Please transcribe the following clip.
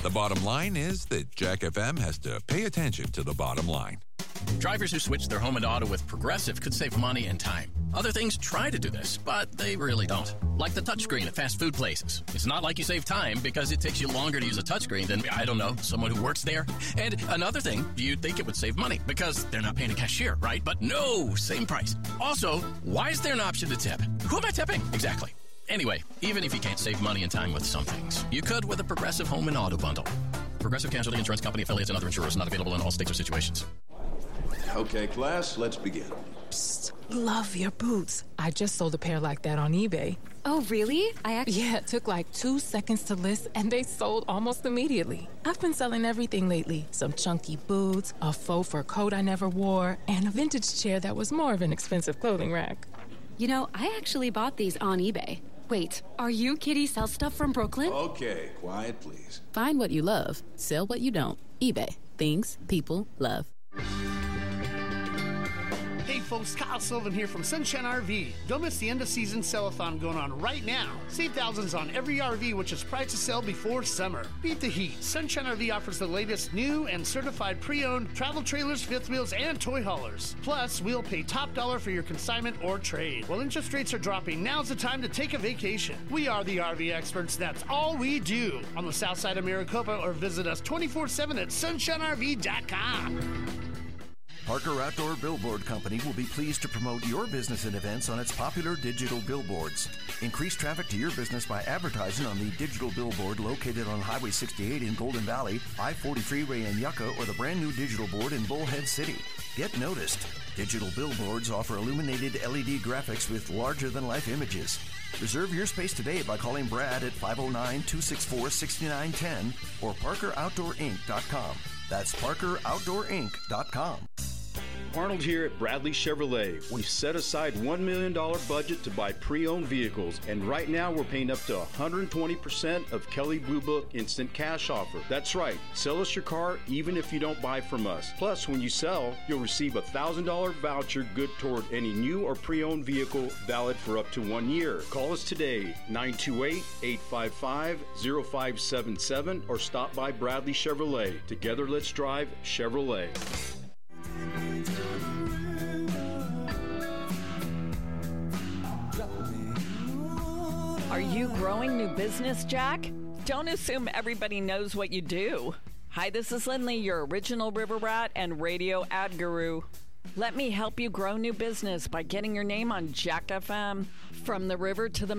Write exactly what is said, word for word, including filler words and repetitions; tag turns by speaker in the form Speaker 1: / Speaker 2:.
Speaker 1: The bottom line is that Jack F M has to pay attention to the bottom line.
Speaker 2: Drivers who switch their home and auto with Progressive could save money and time. Other things try to do this, but they really don't. Like the touchscreen at fast food places. It's not like you save time because it takes you longer to use a touchscreen than, I don't know, someone who works there. And another thing, you'd think it would save money because they're not paying a cashier, right? But no, same price. Also, why is there an option to tip? Who am I tipping? Exactly. Anyway, even if you can't save money and time with some things, you could with a Progressive home and auto bundle. Progressive Casualty Insurance Company, affiliates, and other insurers not available in all states or situations.
Speaker 3: Okay, class, let's begin.
Speaker 4: Psst, love your boots. I just sold a pair like that on eBay.
Speaker 5: Oh, really? I actually...
Speaker 4: Yeah, it took like two seconds to list, and they sold almost immediately. I've been selling everything lately. Some chunky boots, a faux fur coat I never wore, and a vintage chair that was more of an expensive clothing rack.
Speaker 5: You know, I actually bought these on eBay. Wait, are you Kitty Sell Stuff from Brooklyn?
Speaker 3: Okay, quiet, please.
Speaker 6: Find what you love. Sell what you don't. eBay. Things people love.
Speaker 7: Hey folks, Kyle Sylvan here from Sunshine R V. Don't miss the end of season sell-a-thon going on right now. Save thousands on every R V which is priced to sell before summer. Beat the heat. Sunshine R V offers the latest new and certified pre-owned travel trailers, fifth wheels, and toy haulers. Plus, we'll pay top dollar for your consignment or trade. While interest rates are dropping, now's the time to take a vacation. We are the R V experts. That's all we do. On the south side of Maricopa, or visit us twenty-four seven at sunshine R V dot com.
Speaker 8: Parker Outdoor Billboard Company will be pleased to promote your business and events on its popular digital billboards. Increase traffic to your business by advertising on the digital billboard located on Highway sixty-eight in Golden Valley, I forty freeway in Yucca, or the brand new digital board in Bullhead City. Get noticed. Digital billboards offer illuminated L E D graphics with larger-than-life images. Reserve your space today by calling Brad at five oh nine, two six four, six nine one zero or parker outdoor inc dot com. That's parker outdoor inc dot com.
Speaker 9: Arnold here at Bradley Chevrolet. We've set aside one million dollars budget to buy pre-owned vehicles, and right now we're paying up to one hundred twenty percent of Kelley Blue Book Instant Cash offer. That's right. Sell us your car even if you don't buy from us. Plus, when you sell, you'll receive a one thousand dollars voucher good toward any new or pre-owned vehicle, valid for up to one year. Call us today, nine two eight, eight five five, zero five seven seven, or stop by Bradley Chevrolet. Together, let's drive Chevrolet.
Speaker 10: Are you growing new business, Jack? Don't assume everybody knows what you do. Hi, this is Lindley, your original river rat and radio ad guru. Let me help you grow new business by getting your name on Jack F M. From the river to the